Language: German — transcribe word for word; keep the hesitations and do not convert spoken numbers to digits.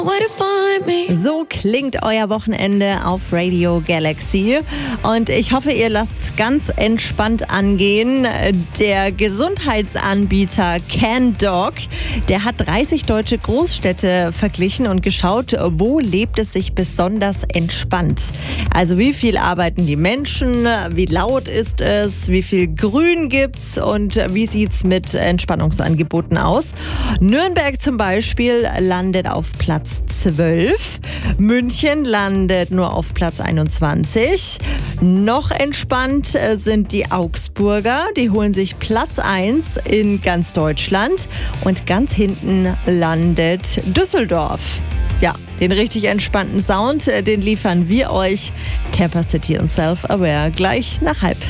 So klingt euer Wochenende auf Radio Galaxy und ich hoffe, ihr lasst es ganz entspannt angehen. Der Gesundheitsanbieter CanDog, der hat dreißig deutsche Großstädte verglichen und geschaut, wo lebt es sich besonders entspannt. Also wie viel arbeiten die Menschen, wie laut ist es, wie viel Grün gibt's und wie sieht's mit Entspannungsangeboten aus. Nürnberg zum Beispiel landet auf Platz zwölf. München landet nur auf Platz einundzwanzig. Noch entspannt sind die Augsburger. Die holen sich Platz eins in ganz Deutschland. Und ganz hinten landet Düsseldorf. Ja, den richtig entspannten Sound, den liefern wir euch. Tampa City und Self-Aware gleich nach halb.